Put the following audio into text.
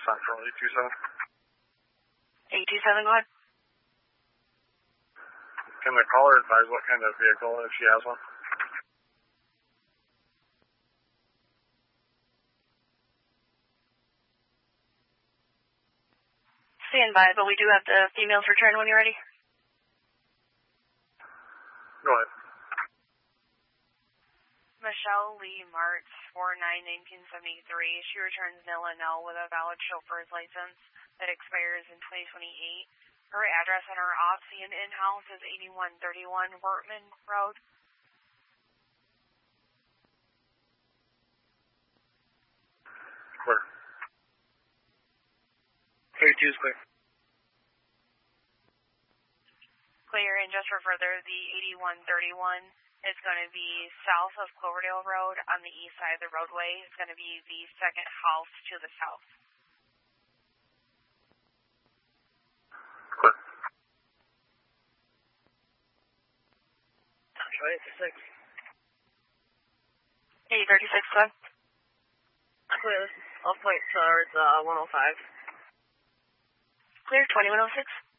Central 827. 827, go ahead. Can the caller advise what kind of vehicle if she has one? Stand by, but we do have the females return when you're ready. Go ahead. Michelle Lee Martz, 4/9/1973. She returns nil and nil with a valid chauffeur's license that expires in 2028. Her address on her off-scene in-house is 8131 Wortman Road. Clear. 32 is clear. Clear, and just for further, the 8131 is going to be south of Cloverdale Road on the east side of the roadway. It's going to be the second house to the south. Clear. 836. 836, go ahead. Clear, this is off point towards 105. Clear, 2106.